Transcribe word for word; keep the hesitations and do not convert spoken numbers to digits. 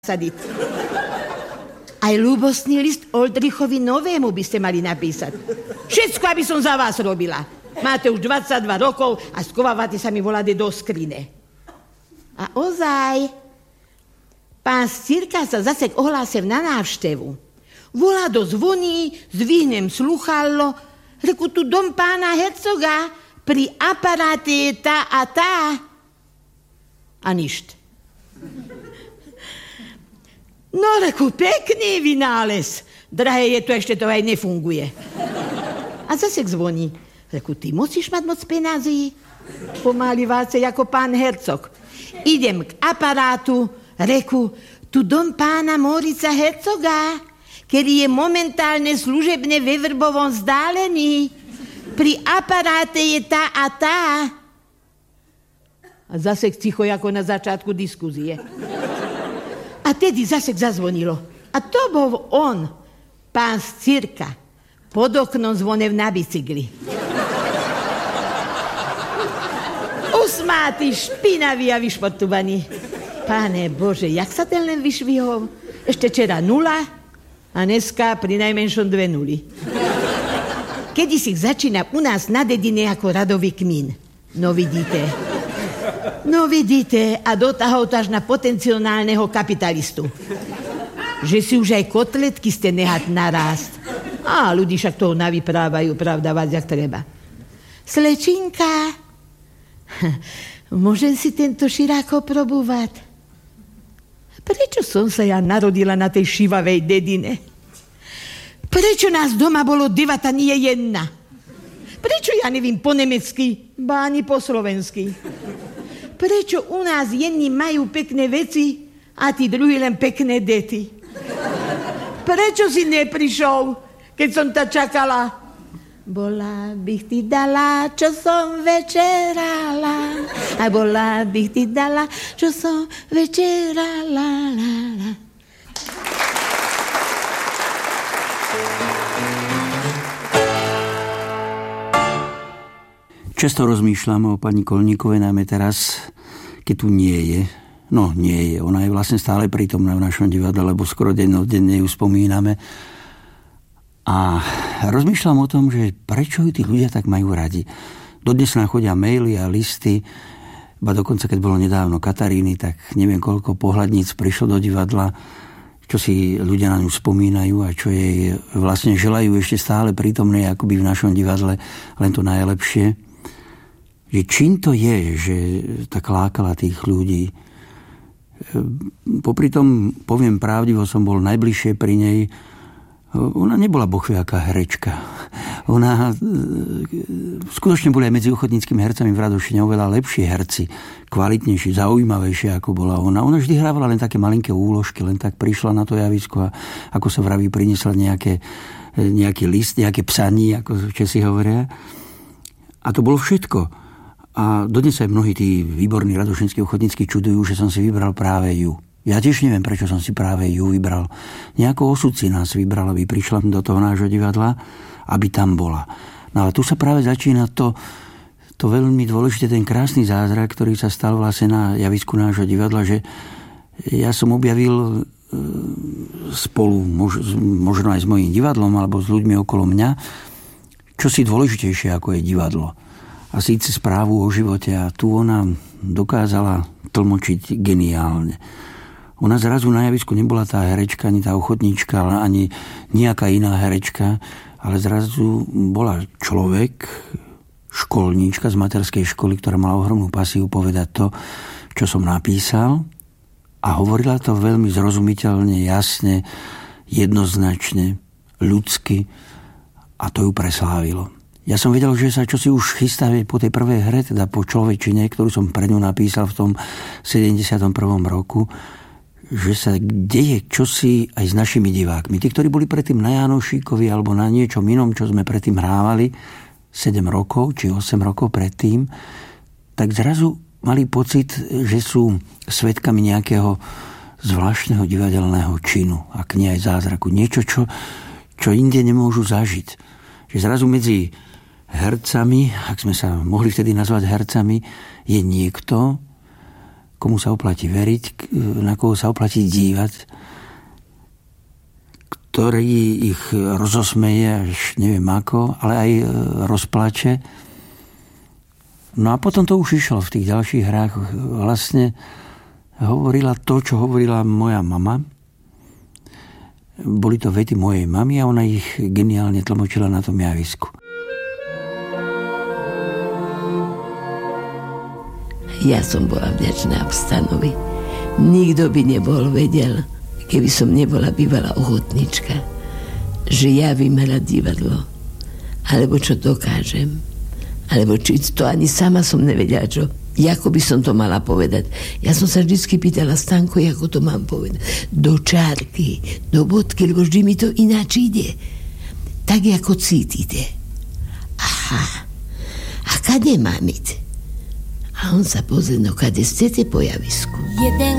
sadiť. Aj ľúbostný list Oldrichovi Novému by ste mali napísať. Všetko, aby som za vás robila. Máte už dvadsaťdva rokov a skovávate sa mi voláte do skrine. A ozaj, pán z cirka sa zase ohlásil na návštevu. Volá do zvoní, zvihnem sluchadlo, reku tu dom pána hercoga, pri aparáte je tá a tá. A ništ. No, reku, pekný vynález. Drahé, je to ešte, to aj nefunguje. A zase zvoní. Reku, ty musíš mať moc penází? Pomáli váce ako pán hercog. Idem k aparátu, reku, tu dom pána Morica hercoga, ktorý je momentálne služebne ve Vrbovom vzdálení. Pri aparáte je tá a tá. A zase ticho, ako na začiatku diskuzie. A tedy zase zazvonilo. A to bol on, pán z cirka. Pod oknom zvonev na bicykli. Usmátý, špinavý a vyšportovaný. Páne Bože, jak sa ten len vyšvihol? Ešte včera nula a dneska pri najmenšom dve nuly. Kedy si začína u nás na dedine ako radový kmín. No vidíte. No vidíte, a dotahol to až na potenciálneho kapitalistu. Že si už aj kotletky ste nehať narást. A ľudí však toho navyprávajú, pravda, vás jak treba. Slečinka, môžem si tento širáko probúvať? Prečo som sa ja narodila na tej šivavej dedine? Prečo nás doma bolo devata, nie jedna? Prečo ja nevím po nemecky, ba ani po slovensky? Prečo u nás jedni majú pekné veci a tí druhí len pekné dety? Prečo si neprišol, keď som ta čakala? Bola bych ti dala, čo som večerala. A bola bych ti dala, čo som večerala. Často rozmýšľam o pani Kolníkovej, najmä teraz, keď tu nie je. No, nie je. Ona je vlastne stále prítomná v našom divadle, lebo skoro dennodenne ju spomíname. A rozmýšľam o tom, že prečo ju tí ľudia tak majú radi. Dodnes nám chodia maily a listy, ba dokonca, keď bolo nedávno Kataríny, tak neviem, koľko pohľadníc prišlo do divadla, čo si ľudia na ňu spomínajú a čo jej vlastne želajú ešte stále prítomné, akoby v našom divadle len to najlepšie. Že čím to je, že tak lákala tých ľudí. Popri tom, poviem pravdivo, som bol najbližšie pri nej. Ona nebola bohviaká herečka. Ona skutočne boli aj medzi ochotníckymi hercami v Radošine oveľa lepšie herci, kvalitnejšie, zaujímavejšie, ako bola ona. Ona vždy hrávala len také malinké úložky, len tak prišla na to javisko a ako sa vraví, priniesla nejaké, nejaký list, nejaké psaní, ako Česi hovoria. A to bolo všetko. A dodnes aj mnohí tí výborní radošinskí ochotnícky čudujú, že som si vybral práve ju. Ja tiež neviem, prečo som si práve ju vybral. Nejako osud si nás vybral, aby prišla do toho nášho divadla, aby tam bola. No ale tu sa práve začína to, to veľmi dôležité, ten krásny zázrak, ktorý sa stal vlastne na javisku nášho divadla, že ja som objavil spolu, možno aj s mojím divadlom, alebo s ľuďmi okolo mňa, čo si dôležitejšie, ako je divadlo. A síce správu o živote, a tu ona dokázala tlmočiť geniálne. Ona zrazu na javisku nebola tá herečka, ani tá ochotníčka, ani nejaká iná herečka, ale zrazu bola človek, školníčka z materskej školy, ktorá mala ohromnú pasiu povedať to, čo som napísal, a hovorila to veľmi zrozumiteľne, jasne, jednoznačne, ľudsky, a to ju preslávilo. Ja som vedel, že sa čosi už chystá po tej prvej hre, teda po Človečine, ktorú som pre ňu napísal v tom sedemdesiatom prvom roku, že sa deje čosi aj s našimi divákmi. Tí, ktorí boli predtým na Janošíkovi alebo na niečom inom, čo sme predtým hrávali sedem rokov či osem rokov predtým, tak zrazu mali pocit, že sú svedkami nejakého zvláštneho divadelného činu, ak nie aj zázraku. Niečo, čo, čo inde nemôžu zažiť. Že zrazu medzi hercami, ak sme sa mohli vtedy nazvať hercami, je niekto, komu sa oplatí veriť, na koho sa oplatí dívať, ktorý ich rozosmeje až neviem ako, ale aj rozplače. No a potom to už išlo v tých ďalších hrách. Vlastne hovorila to, čo hovorila moja mama. Boli to vety mojej mamy a ona ich geniálne tlmočila na tom javisku. Ja som bola vďačná Stanovi. Nikto by nebol vedel, keby som nebola bývala ochotnička, že ja vymerať divadlo, alebo čo dokážem, alebo či to ani sama som nevedela, čo, ako by som to mala povedať. Ja som sa vždycky pýtala Stanko, ako to mám povedať. Do čárky, do bodky, lebo vždy mi to ináč ide. Tak, ako cítite. Aha, a kade mám ísť? A on sa pozrie, no kade chcete po javisku. Jeden